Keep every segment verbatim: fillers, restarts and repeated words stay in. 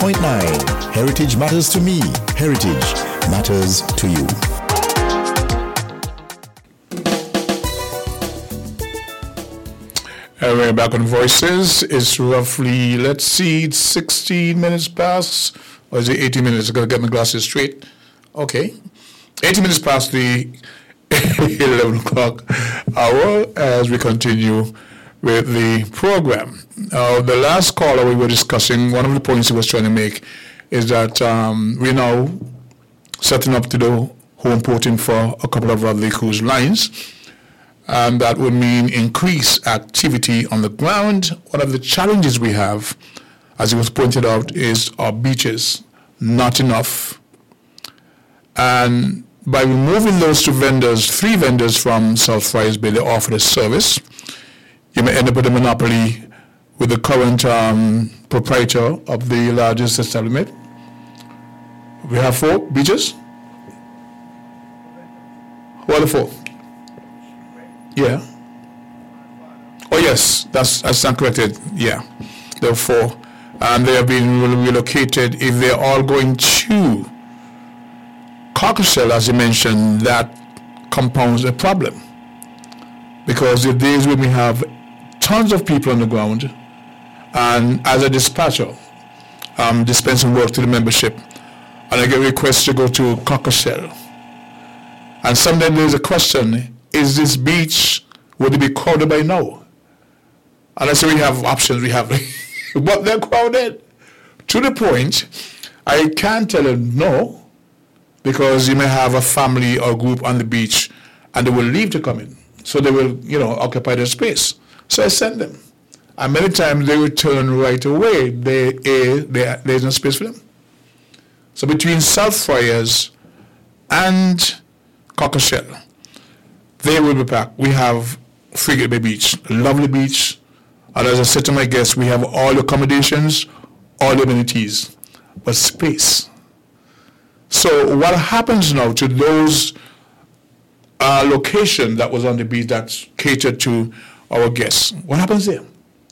point nine. Heritage matters to me. Heritage matters to you. Uh, we're back on Voices. It's roughly, let's see, it's sixteen minutes past, or is it eighteen minutes? I've got to get my glasses straight. Okay. eighteen minutes past the eleven o'clock hour as we continue with the program. Uh, the last caller we were discussing, one of the points he was trying to make is that um, we're now setting up to do home porting for a couple of other cruise lines. And that would mean increased activity on the ground. One of the challenges we have, as it was pointed out, is our beaches. Not enough. And by removing those two vendors, three vendors from South Friars Bay, they offer the service. You may end up with a monopoly with the current um, proprietor of the largest establishment. We have four beaches. Who are the four? Yeah. Oh yes, that's that's not corrected. Yeah, there are four, and they have been relocated. If they're all going to Cockleshell, as you mentioned, that compounds the problem, because the days when we have tons of people on the ground, and as a dispatcher, I'm dispensing work to the membership, and I get requests to go to Cockleshell, and sometimes there's a question. Is this beach, would it be crowded by now? And I say we have options, we have, but they're crowded. To the point, I can't tell them no, because you may have a family or group on the beach and they will leave to come in. So they will, you know, occupy their space. So I send them. And many times they return right away. They, a, they, there's no space for them. So between South Friars and Cockleshell, they will be packed. We have Frigate Bay Beach, a lovely beach. And as I said to my guests, we have all the accommodations, all the amenities, but space. So what happens now to those uh, locations that was on the beach that catered to our guests? What happens there?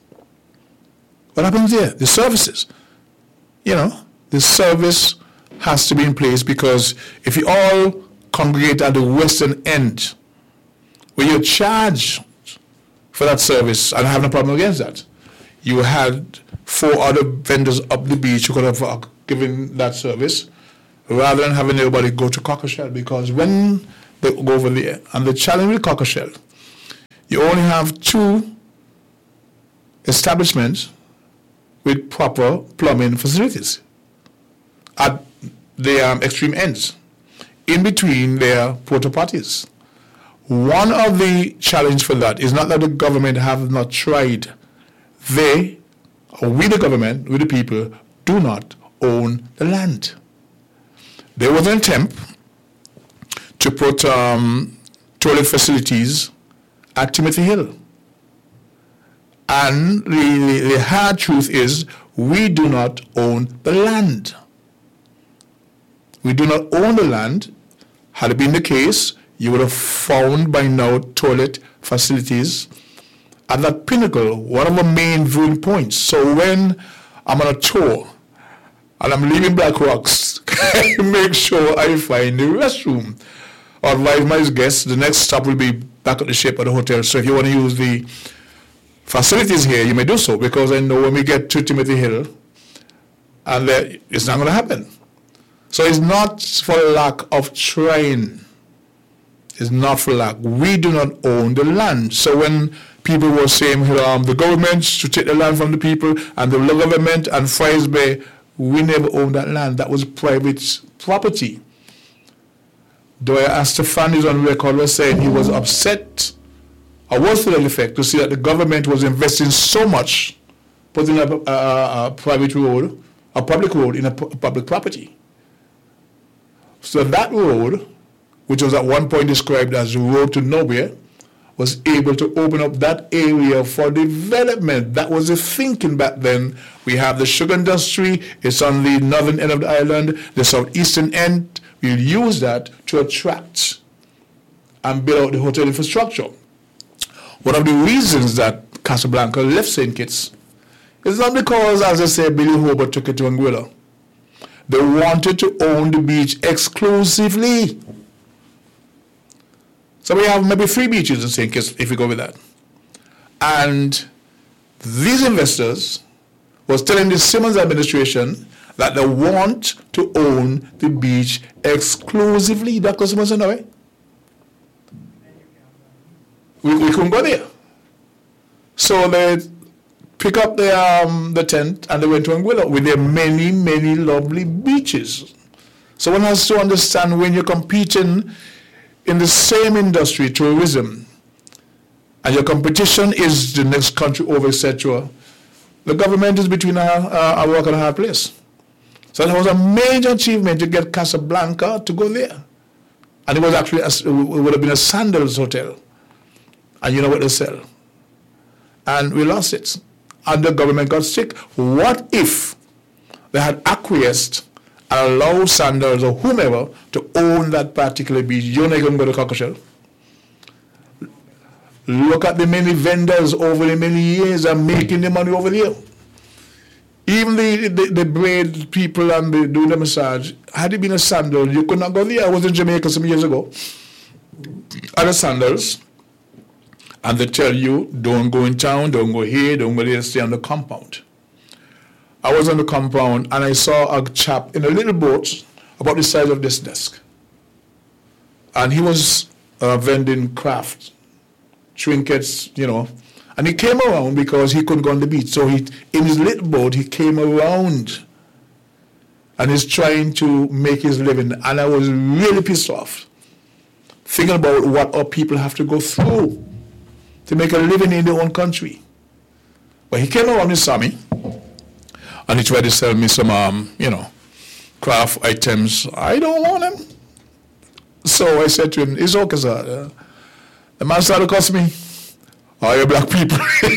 What happens there? The services. You know, the service has to be in place, because if you all congregate at the western end, where you're charged for that service, and I have no problem against that. You had four other vendors up the beach who could have uh, given that service, rather than having everybody go to Cockleshell, because when they go over there, and the challenge with Cockleshell, you only have two establishments with proper plumbing facilities at the um, extreme ends. In between, there are porta potties. One of the challenge for that is not that the government have not tried. They, or we the government, we the people, do not own the land. There was an attempt to put um, toilet facilities at Timothy Hill. And the, the hard truth is, we do not own the land. We do not own the land. Had it been the case, you would have found by now toilet facilities at that pinnacle, one of the main viewing points. So when I'm on a tour and I'm leaving Black Rocks, I make sure I find the restroom. Or advise my guests, the next stop will be back at the ship or the hotel. So if you want to use the facilities here, you may do so, because I know when we get to Timothy Hill, and uh, it's not going to happen. So it's not for lack of trying. It's not for lack. We do not own the land. So when people were saying um, the government should take the land from the people, and the government and Friars Bay, we never owned that land. That was private property. Doya Astafan is on record was saying he was upset, or was to that effect, to see that the government was investing so much, putting up a, a, a private road, a public road in a pu- public property. So that road, which was at one point described as the road to nowhere, was able to open up that area for development. That was the thinking back then. We have the sugar industry, it's on the northern end of the island, the southeastern end. We'll use that to attract and build out the hotel infrastructure. One of the reasons that Casablanca left Saint Kitts is not because, as I say, Billy Hobart took it to Anguilla. They wanted to own the beach exclusively. So we have maybe three beaches in Saint Kitts if we go with that. And these investors was telling the Simmons administration that they want to own the beach exclusively. Doctor Simmons said, no way. We, we couldn't go there. So they pick up the, um, the tent and they went to Anguilla with their many, many lovely beaches. So one has to understand when you're competing in the same industry, tourism, and your competition is the next country over, et cetera, the government is between a, a, a rock and a hard place. So it was a major achievement to get Casablanca to go there. And it was actually, a, it would have been a Sandals hotel. And you know what they sell. And we lost it. And the government got sick. What if they had acquiesced and allowed Sandals or whomever to own that particular beach? You're not going to go to Cockleshell. Look at the many vendors over the many years and making the money over there. Even the, the, the braid people and the do the massage, had it been a Sandal, you could not go there. I was in Jamaica some years ago. At the Sandals, and they tell you, don't go in town, don't go here, don't go there, stay on the compound. I was on the compound and I saw a chap in a little boat about the size of this desk. And he was uh, vending craft, trinkets, you know. And he came around because he couldn't go on the beach. So he, in his little boat, he came around and he's trying to make his living. And I was really pissed off, thinking about what our people have to go through to make a living in their own country. But he came around, he saw me, and he tried to sell me some, um, you know, craft items. I don't want them. So I said to him, it's okay, sir. Uh, the man started to cuss me. Are you black people?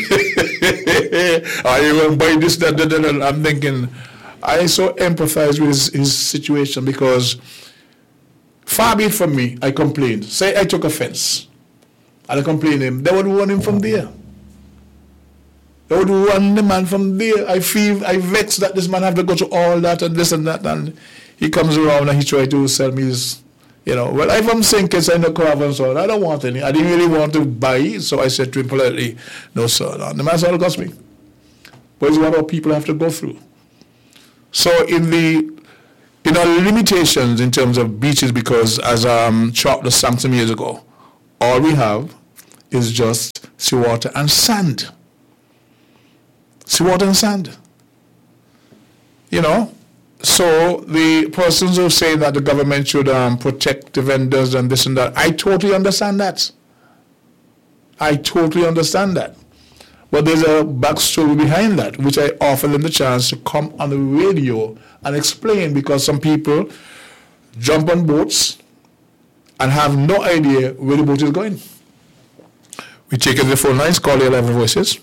Are you going to buy this, that, that, that? I'm thinking, I so empathize with his, his situation because far be it from me, I complained. Say I took offense. And I complained him. They would run him from there. They would run the man from there. I feel, I vex that this man have to go through all that and this and that. And he comes around and he tries to sell me his, you know, well, if I'm saying kids in the craft and so on, I don't want any. I didn't really want to buy, so I said to him politely, no, sir. No. The man said, it'll cost me. But it's what our people have to go through. So in the, in our limitations in terms of beaches, because as um, Charles sang some years ago, all we have is just seawater and sand. Seawater and sand. You know? So the persons who say that the government should um, protect the vendors and this and that, I totally understand that. I totally understand that. But there's a backstory behind that, which I offer them the chance to come on the radio and explain, because some people jump on boats and have no idea where the boat is going. We take the phone lines, call your live voices.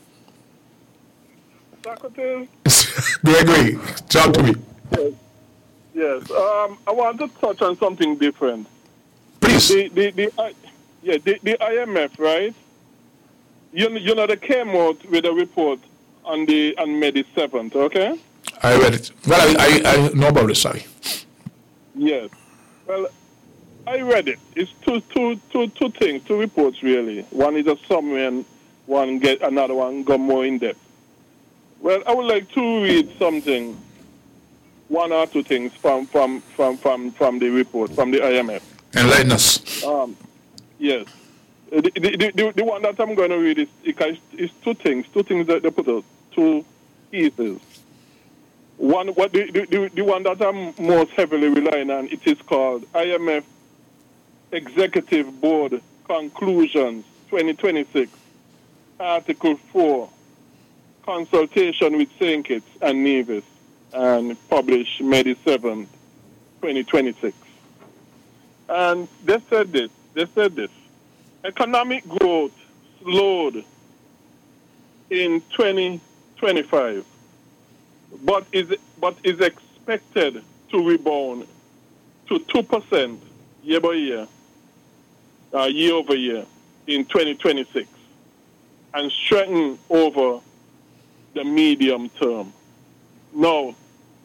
Secretary? Gregory, talk to me. Yes. Yes. Um, I want to touch on something different. Please. The, the, the, uh, yeah, the, the I M F, right? You, you know, they came out with a report on the on May the seventh, okay? I read it. Well, I, I, I know about it, sorry. Yes. Well, I read it. It's two, two, two, two things, two reports, really. One is a summary and one get another one go more in depth. Well, I would like to read something, one or two things from from, from, from, from the report, from the I M F. Enlighten us. Um, yes. The, the, the, the one that I'm going to read is, is two things, two things that they put out, two pieces. One, what the, the, the one that I'm most heavily relying on, it is called I M F Executive Board Conclusions twenty twenty-six, Article four, Consultation with Saint Kitts and Nevis, and published May the seventh, twenty twenty-six. And they said this, they said this, economic growth slowed in twenty twenty-five, but is, but is expected to rebound to two percent year by year, uh, year over year in twenty twenty-six, and strengthen over the medium term. Now,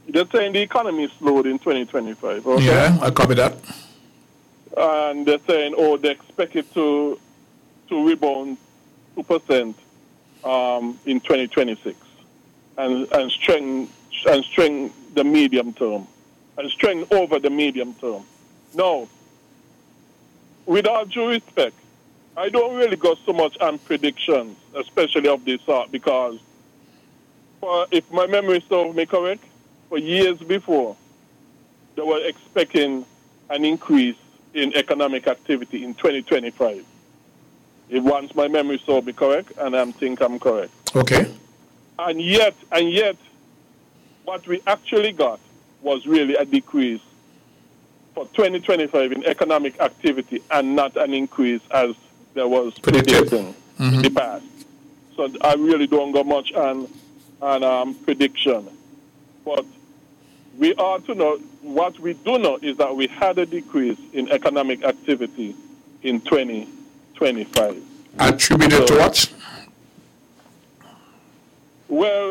they're saying the economy slowed in twenty twenty-five. Okay? Yeah, I copy that. And they're saying, oh, they expect it to to rebound two percent um, in twenty twenty-six, and and strengthen and strengthen the medium term, and strengthen over the medium term. Now, with all due respect, I don't really go so much on predictions, especially of this sort, because for, if my memory serves me correct, for years before, they were expecting an increase in economic activity in twenty twenty-five. If once my memory serves me correct, and I think I'm correct. Okay. And yet, and yet, what we actually got was really a decrease for twenty twenty-five in economic activity, and not an increase as there was predicting mm-hmm. in the past. So I really don't go much on on um, prediction, but we ought to know, what we do know is that we had a decrease in economic activity in twenty twenty-five. Attributed so, to what? Well,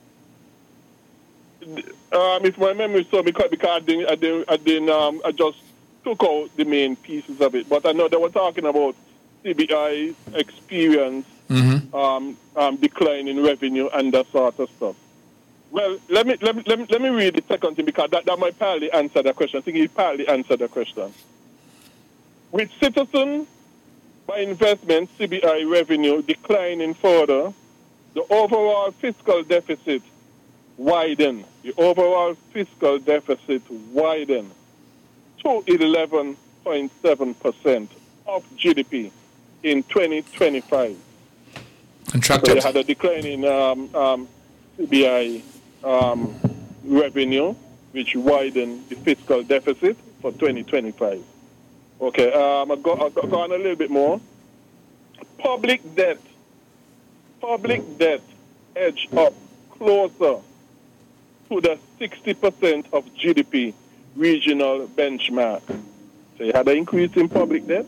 um, if my memory so because because I didn't I didn't, I, didn't um, I just took out the main pieces of it, but I know they were talking about C B I experience mm-hmm. um, um, decline in revenue and that sort of stuff. Well, let me let me let me, let me read the second thing, because that, that might partly answer the question. I think it partly answered the question. With citizen by investment C B I revenue declining further, the overall fiscal deficit widened. The overall fiscal deficit widened to eleven point seven percent of G D P in twenty twenty-five. Contracted. So they had a decline in um, um, C B I um, revenue, which widened the fiscal deficit for twenty twenty-five. Okay, um, I'll go, I'll go on a little bit more. Public debt. Public debt edged up closer to the sixty percent of G D P regional benchmark. So you had an increase in public debt.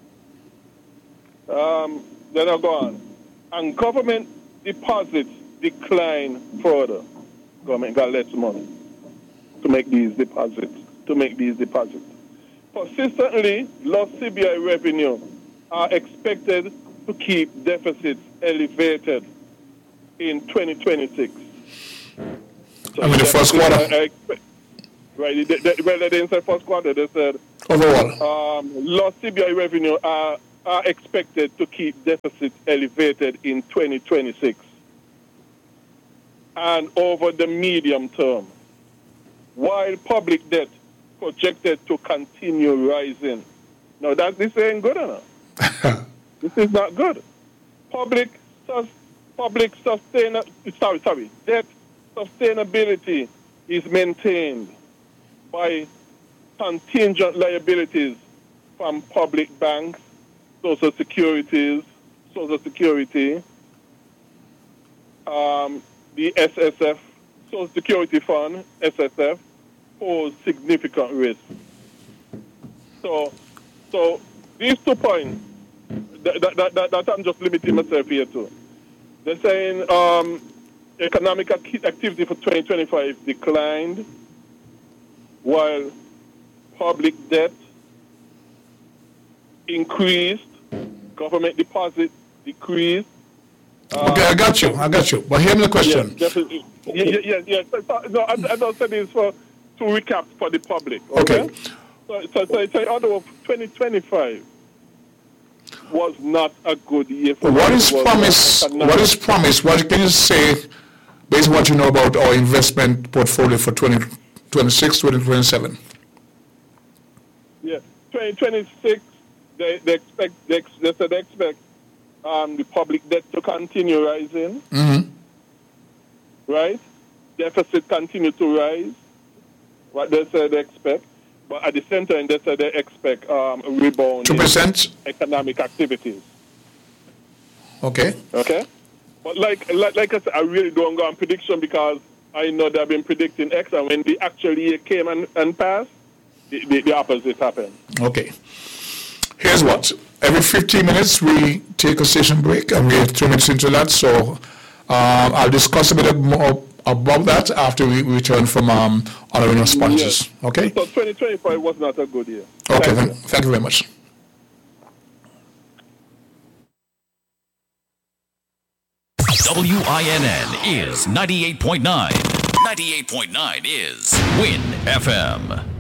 Um, then I'll go on. And government deposits decline further. Government got less money to make these deposits. To make these deposits. Persistently, low C B I revenue are expected to keep deficits elevated in twenty twenty-six. So I mean, the first quarter. I expect, right, they, they, well, they didn't say first quarter, they said overall. Um, low C B I revenue are, are expected to keep deficits elevated in twenty twenty-six and over the medium term, while public debt projected to continue rising. Now, that this ain't good enough. This is not good. Public, sus, public sustain, sorry, sorry, debt sustainability is maintained by contingent liabilities from public banks, social securities, social security, um, the S S F, Social Security Fund, S S F, pose significant risk. So, so these two points, that, that, that, that I'm just limiting myself here to. They're saying um, economic activity for twenty twenty-five declined, while public debt increased, government deposit decreased. Uh, okay, I got you, I got you. But here's the question. Yes, yes, yes. yes. No, I, I don't say this for to recap for the public. Okay. okay. So, so, so, so, although twenty twenty-five was not a good year for what is promised? What is promised? What can you say based on what you know about our investment portfolio for twenty twenty-six, twenty twenty-seven? Yeah, twenty twenty-six. They, they expect. They, they said they expect um, the public debt to continue rising. Mm-hmm. Right, deficit continue to rise. What they said they expect. But at the same time, they said they expect um, a rebound two percent in economic activities. Okay. Okay. But like, like like I said, I really don't go on prediction, because I know they've been predicting X, and when the actual year came and, and passed, the, the, the opposite happened. Okay. Here's what. Every fifteen minutes, we take a session break, and we're two minutes into that. So um, I'll discuss a bit more about that after we return from um, honoring our sponsors. Yes. Okay? So twenty twenty-five was not a good year. Okay, Thank thank, you. thank you very much. W I N N is ninety-eight point nine. ninety-eight point nine is Win F M.